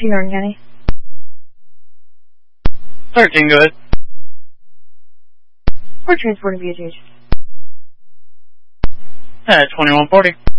to York County. 13, go ahead. We're transporting VHH. At 2140.